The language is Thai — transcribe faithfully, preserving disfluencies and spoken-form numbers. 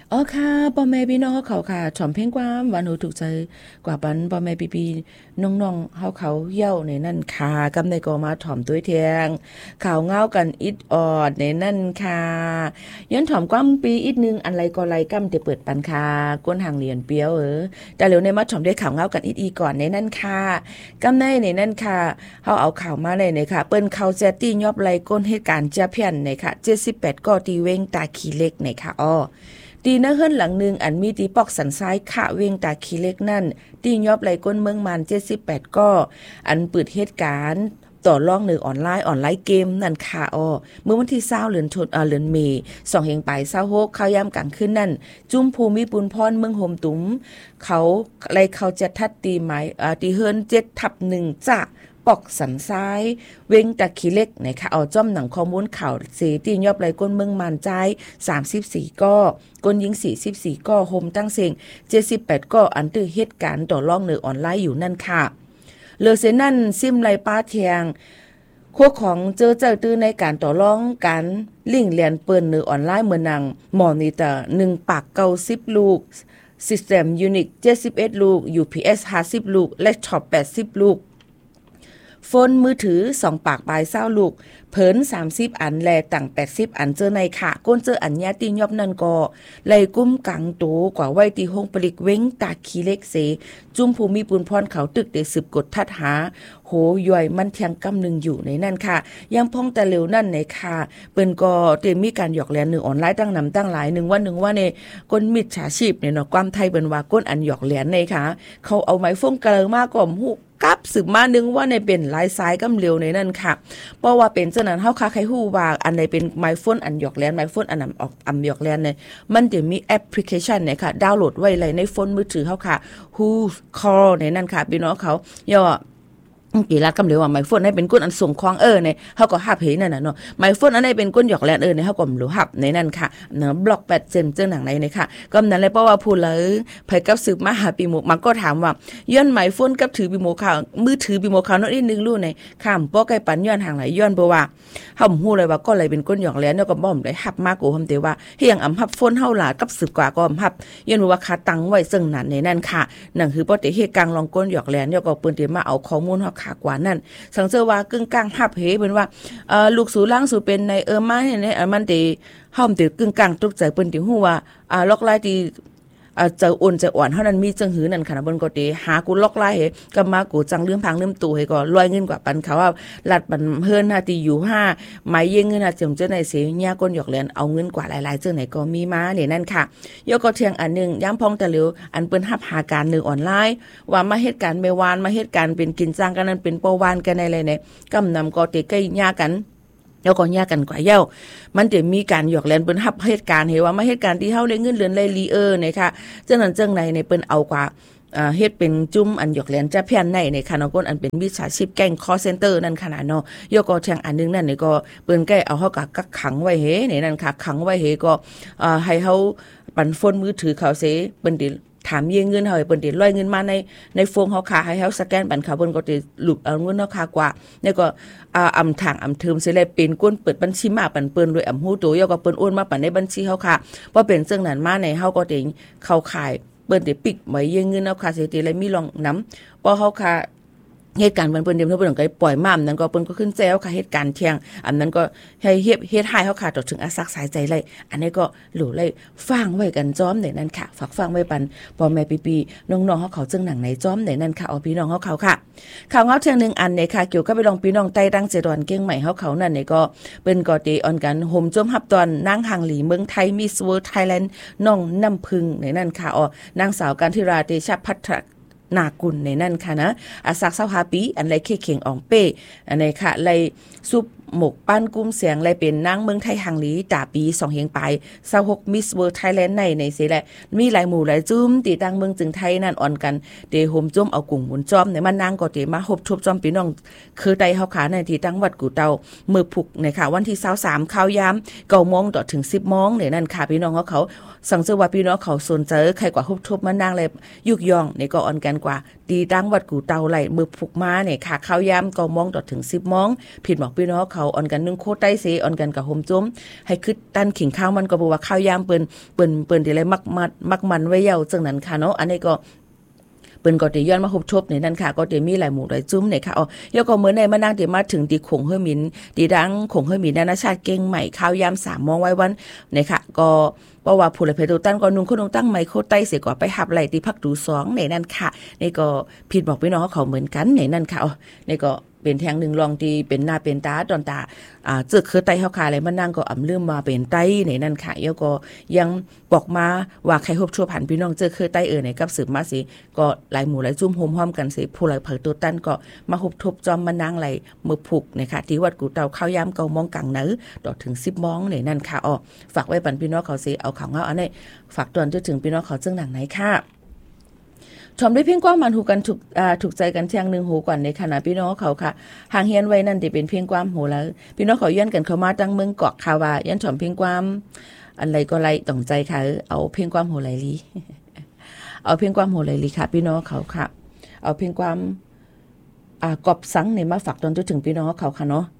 อ๋อค่ะพ่อแม่พี่น้องเขาค่ะถ่อมเพลงความหวานหูถูกใจกว่าปันพ่อแม่พี่ๆน้องๆเฮาเขาเย้าในนั่นค่ะกำในก็มาถ่อมตุ้ยเทียงข่าวเงากันอิดออดในนั่นค่ะย้อนถ่อมความปีอีกนึงอันไรก็ไรกำจะเปิดปันค่ะก้นห่างเหรียญเปียวเออแต่เร็วในมาถ่อมได้ข่าวเงากันอีกอีก่อนในนั่นค่ะกำในในนั่นค่ะเฮาเอาข่าวมาเลยเนี่ยค่ะเปิ้นข่าวแจตี้ยอบไรก้นเหตุการณ์จะเพี้ยนในค่ะเจ็ดสิบแปดก็ตีเว้งตาขี้เล็กในค่ะอ้อตีนะเฮือนหลังหนึ่งอันมีตีปอกสันซ้ายขะเวงตาขี้เล็กนั่นตียอบไหลก้นเมืองมันเจ็ดสิบแปดก็อันเปิดเหตุการณ์ต่อรองหนึ่งออนไลน์ออนไลน์เกมนั่นค่ะอ้อเมื่อวันที่เศร้าเดือนธันวาเดือนเมษสองเฮงไปเศร้าหกเข้ายามกลางคืนนั่นจุ้มภูมิปุนพรเมืองโฮมตุ้มเขาไรเขาจะทัดตีหมายอ่าตีเฮือนเจ็ดทับหนึ่งจะปอกสันซ้ายเว้งตะขี้เล็กนะคะเอาจ้อมหนังข้อมูลข่าวเสตียอบไหลก้นเมืองมันใจสามสิบสี่ก็ก้นยิงสี่สิบสี่ก็โฮมตั้งเสียงเจ็ดสิบแปดก็อันตื้อเหตุการณ์ต่อรองเนือออนไลน์อยู่นั่นค่ะเลอเซนั่นซิมไลป้าเทียงพวกของเจอเจอตื้อในการต่อรองการลิงเรียนเปิ้นเนือออนไลน์เมือนังมอนิเตอร์หนึ่งปากเก้าสิบลูก System Unix เจ็ดสิบเอ็ดลูก ยู พี เอส ห้าสิบลูกและท็อปแปดสิบลูกโฟนมือถือสองปากปลายเศร้าลูกเผินสามสิบอันแลต่างแปดสิบอันเจอในค่ะก้นเจออันญาติยอบนั่นก็ไล่กุ้มกังโตกว่าไว้ตีห้องปลิกเว้งตาขี้เล็กเสจุ้มภูมิปุนพรเขาตึกได้สืบกดทัดหาโหย่อยมันเทียงกำนึงอยู่ในนั่นค่ะยังพ้องแต่เร็วนั่นในค่ะเปิ้นก็เตรียมมีการหยอกแลนหนึ่งออนไลน์ตั้งนำตั้งหลายหนึ่งวันหนึ่งว่าในก้นมิจฉาชีพเนี่ยเนาะความไทยเปิ้นว่าก้นอันหยอกแลนในค่ะเขาเอาไม้ฟงเกลอมากกว่าหูกับสืบมานึงว่าในเป็นหลายสายกำเร็วในนั่นค่ะเพราะว่าเป็นเจ้านั้นเฮาคาใครฮู้ว่าอันใดเป็นไมโฟนอันหยอกแลนไมโฟนอันนำออกอำหยอกแลนเนี่ยมันจะมีแอปพลิเคชันเนี่ยค่ะดาวน์โหลดไว้เลยในโฟนมือถือเฮาค่ะ Who's Call ในนั่นค่ะพี่น้องเขาย่อกี่รัดกำเหลวว่าไมโฟนให้เป็นก้นอันส่งควางเออเนี่ยเฮาก็ฮับเห็นนั่นน่ะเนาะไมโฟนอันไหนเป็นก้นหยอกแลนเออเนี่ยเฮาก็บ่รู้ฮับในนั่นค่ะเนาะบล็อกแปดเซนเจ้าหนังไหนเนี่ยค่ะก็นั้นเลยเพราะว่าพูดเลยไผกับสืบมาหาปีหมกมันก็ถามว่าย้อนไมโฟนกับถือปีหมกข่าวมือถือปีหมกข่าวเนาะนิดนึงรู้ในข้ามป้อไก่ปันย้อนห่างไหลย้อนเพราะว่าเฮาฮู้เลยว่าก็เลยเป็นก้นหยอกแลนเนาะก็บ่ได้ฮับมากกว่าฮู้แต่ว่าเฮียงอำฮับโฟนเฮาล่ะกับสืบกว่าก็อำฮับย้อนว่าค่าตังไว้ซึ่งนั้นในนั่นค่ะนั่นคือบ่ได้เฮ็ดกลางลองก้นหยอกแลนเนาะก็เปิ้นสิมาเอาข้อมูลเฮาค่ากว่านั้นสังเจอว่ากึ่งกลางฮับเหเป็นว่าเอ่อลูกสู่ล่างสู่เป็นในเออมาเนี่ยอันมันติห้อมติกึ่งกลางตกใจเปิ้นติฮู้ว่าอ่าล็อกไลน์ที่อ่าเจออ่อนจะอ่อนเฮานั้นมีจังหือนั่นค่ะเปิ้นก็ติหากูล็อกไลน์ให้ก็มากูจังเรื่องพังเรื่องตู้ให้ก็รวยเงินกว่าปันเขาว่าลัดปันเพิ่นหาที่อยู่ห้าหมายเยงเงินน่ะจำเจ้าไหนเสียญาก้นหยอกแลนเอาเงินกว่าหลายๆเจ้าไหนก็มีมาเนี่ยนั่นค่ะยกก็เทียงอันนึงย้ำพองแต่เร็วอันเปิ้นรับหาการนึงออนไลน์ว่ามาเหตุการณ์ไม่วานมาเหตุการณ์เป็นกินจ้างกันนั้นเป็นปวานกันในอะไรเนี่ยกำนำก็ติใกล้ญากันแล้วก็ยากกันกว่าเย้ามันจะมีการหยอกแลนเปิ้นรับเหตุการณ์เฮว่ามาเหตุการณ์ที่เฮาได้เงินเดือนไล่ลีเออร์นะคะจังนั้นจังไหนในเปิ้นเอากว่าอ่าเฮ็ดเป็นจุ่มอันหยอกแลนจะเพี้ยนในในคณะก้นอันเป็นมิจฉาชีพแก๊ง call center นั่นขนาดเนาะยกก็แทงอันนึงนั่นนี่ก็เปิ้นใกล้เอาเฮากักขังไว้เฮนี่นั่นค่ะขังไว้เฮก็อ่าให้เฮาปันโฟนมือถือเขาเสเปิ้นดิถามเยเงินเฮาเปิ้นสิลอยเงินมาในในโฟงเฮาค่ะให้เฮาสแกนบันเขาเปิ้นก็สิหลุดเอาเงินเฮาค่ะกว่าแล้วก็อ่าอำทางอำเทิมสิแลเป็นก้นเปิดบัญชีมาปันเปิ้นด้วยอำฮู้ตัวยก็เปิ้นโอนมาปันในบัญชีเฮาค่ะบ่เป็นจังนั้นมาในเฮาก็สิเข้าข่ายเปิ้นสิปิกไว้เยเงินเฮาค่ะสิสิเลยมีรองนำบ่เฮาค่ะเหตุการณ์เปิ้นเพิ่นเพิ่นก็ปล่อยมาอันนั้นก็เปิ้นก็ขึ้นแซวค่ะเหตุการณ์เที่ยงอันนั้นก็ให้เฮ็ดเฮ็ดให้เฮาค่ะจนถึงอาซักสายใจเลยอันนี้ก็หลู่เลยฟังไว้กันจ้อมได้นั่นค่ะฝากฟังไว้ปันพ่อแม่พี่ๆน้องๆเฮาเขาจึงหนังในจ้อมได้นั่นค่ะเอาพี่น้องเฮาเขาค่ะข่าวเงาเที่ยงนึงอันเนี่ยค่ะเกี่ยวกับไปลองพี่น้องใต้ดังเจดอนเก้งใหม่เฮาเขานั่นนี่ก็เปิ้นก็ได้ออนกันโฮมจมรับตอนนางหังหลีเมืองไทยมิสเวิลด์ไทยแลนด์น้องน้ำพึ่งในนั่นค่ะอ๋อนางสาวกันธิราเตชะพัฒนากุลในนั่นค่ะนะอาสักเศร้าหาปีอันไรเคเข่งอ่องเป้อันไหนค่ะไรซุปหมกปั้นกุ้มเสียงไรเป็นนางเมืองไทยหังหลีตาปีสองเฮงไปเศร้าหกมิสเวิร์ไทยแลนด์ในในเสแหละมีหลายหมู่หลายจุ้มตีตั้งเมืองจึงไทยนั่นอ่อนกันเดโฮมจุ้มเอากุ้งหมุนจอมในมันนางก็เตมาหบทบจอมปีน้องคือไตเฮาขาในที่ตั้งวัดกูเตามือผุกในค่ะวันที่ยี่สิบสามข้าวยามเก้าโมงต่อถึงสิบโมงในนั่นค่ะพี่น้องเขาเขาสังเกตว่าพี่น้องเขาสนใจใครกว่าหบทบมันนางเลยยุกยองในก็อ่อนกันกว่าตีตั้งวัดกูเตาไหลมือผุกมาเนี่ยค่ะข้าวยามเก้าโมงต่อถึงสิบโมงผิดบอกพี่น้องเขาเขาอ่อนกันนึ่งโคใต้เสอ่อนกันกับโฮมจุ้มให้คึดตันขิงข้าวมันก็บอกว่าข้าวยามเปิ้นเปิ้นเปิ้นที่ไรมักมัดมักมันไว้เยาจังนั้นค่ะเนาะอันนี้ก็เปิ้นก็ได้ย้อนมาฮบชบในนั้นค่ะก็ได้มีหลายหมู่หลายจุ้มเนี่ยค่ะอ๋อยก็เหมือนในมานั่งที่มาถึงตีขงเฮอมินตีดังขงเฮอมินนานาชาติเก่งใหม่ข้าวยามสามมองไว้วันเนี่ยค่ะก็เพราะว่าผู้ละเพตูตันก็นุ่งคนนุ่งตั้งไมโครไต้เสียกว่าไปหับไหลตีพักดูสองในนั้นค่ะนี่ก็ผิดบอกพี่น้องเขาเหมือนกันในนั้นค่ะอ๋อนี่ก็เป็นแทงหนึ่งลองที่เป็นหน้าเป็นตาตอนตาอ่าจึกคือไต้เฮาคาอะไรมานั่งก็อำลืมมาเป็นไต้ในนั้นค่ะแล้วก็ยังบอกมาว่าใครฮบชั่วผ่านพี่น้องเจอคือไต้เออในกับสืบมาสิก็หลายหมู่หลายจุ่มโฮมพร้อมกันสิผู้หลายเผยตัวตันก็มาฮบทบจอมมานั่งไหลมือผูกนะคะที่วัดกูเตาข้าวยามเกามองกังเนื้อต่อถึงสิบมองในนั้นค่ะอ๋อฝากไว้ปันพี่น้องเขาสิเอาข่าวเงาอันนี้ฝากตอนจนถึงพี่น้องเขาจึงหนังไหนค่ะชมได้เพียงความมันหูกันถูกอ่าถูกใจกันเที่ยงหนึ่งหูก่อนในขณะพี่น้องเขาค่ะห่างเฮียนไว้นั่นที่เป็นเพียงความหูแล้วพี่น้องเขาย้อนกันเข้ามาตั้งเมืองเกาะคาวาย้อนชมเพียงความอะไรก็ไรต้องใจค่ะเอาเพียงความหูไหลลีเอาเพียงความหูไหลลีค่ะพี่น้องเขาค่ะเอาเพียงความอ่ากอบสังในมาฝากตอนจนถึงพี่น้องเขาค่ะเนาะ